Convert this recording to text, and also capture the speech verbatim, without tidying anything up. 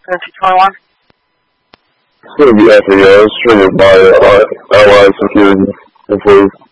Tennessee twenty-one. It's going to be F A O, triggered by uh, allied security employees.